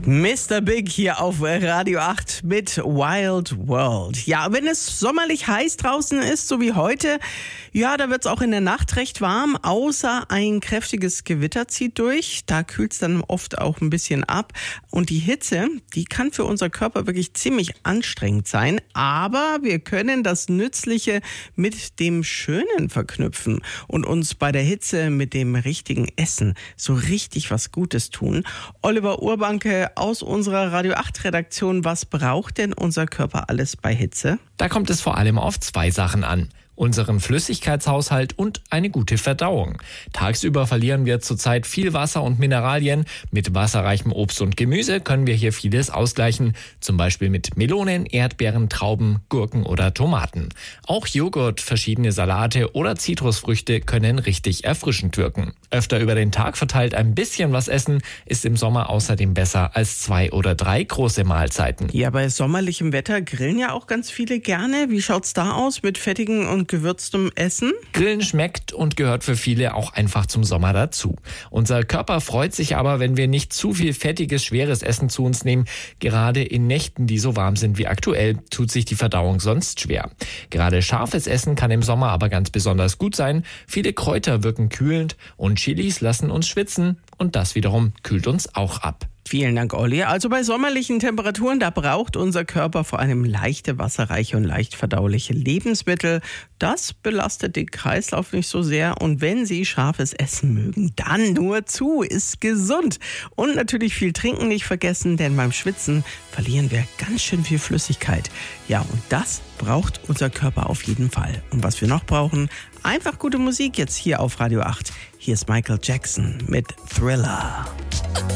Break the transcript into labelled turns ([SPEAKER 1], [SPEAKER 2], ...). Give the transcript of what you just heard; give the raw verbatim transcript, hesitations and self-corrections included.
[SPEAKER 1] Mister Big hier auf Radio acht mit Wild World. Ja, wenn es sommerlich heiß draußen ist, so wie heute, ja, da wird es auch in der Nacht recht warm, außer ein kräftiges Gewitter zieht durch. Da kühlt es dann oft auch ein bisschen ab. Und die Hitze, die kann für unser Körper wirklich ziemlich anstrengend sein. Aber wir können das Nützliche mit dem Schönen verknüpfen und uns bei der Hitze mit dem richtigen Essen so richtig was Gutes tun. Oliver Urbanke aus unserer Radio acht Redaktion, was braucht denn unser Körper alles bei Hitze?
[SPEAKER 2] Da kommt es vor allem auf zwei Sachen an. Unseren Flüssigkeitshaushalt und eine gute Verdauung. Tagsüber verlieren wir zurzeit viel Wasser und Mineralien. Mit wasserreichem Obst und Gemüse können wir hier vieles ausgleichen. Zum Beispiel mit Melonen, Erdbeeren, Trauben, Gurken oder Tomaten. Auch Joghurt, verschiedene Salate oder Zitrusfrüchte können richtig erfrischend wirken. Öfter über den Tag verteilt ein bisschen was essen ist im Sommer außerdem besser als zwei oder drei große Mahlzeiten.
[SPEAKER 1] Ja, bei sommerlichem Wetter grillen ja auch ganz viele gerne. Wie schaut's da aus mit fettigen und gewürztem Essen?
[SPEAKER 2] Grillen schmeckt und gehört für viele auch einfach zum Sommer dazu. Unser Körper freut sich aber, wenn wir nicht zu viel fettiges, schweres Essen zu uns nehmen. Gerade in Nächten, die so warm sind wie aktuell, tut sich die Verdauung sonst schwer. Gerade scharfes Essen kann im Sommer aber ganz besonders gut sein. Viele Kräuter wirken kühlend und Chilis lassen uns schwitzen und das wiederum kühlt uns auch ab.
[SPEAKER 1] Vielen Dank, Olli. Also bei sommerlichen Temperaturen, da braucht unser Körper vor allem leichte, wasserreiche und leicht verdauliche Lebensmittel. Das belastet den Kreislauf nicht so sehr. Und wenn Sie scharfes Essen mögen, dann nur zu, ist gesund. Und natürlich viel trinken nicht vergessen, denn beim Schwitzen verlieren wir ganz schön viel Flüssigkeit. Ja, und das braucht unser Körper auf jeden Fall. Und was wir noch brauchen, einfach gute Musik jetzt hier auf Radio acht. Hier ist Michael Jackson mit Thriller.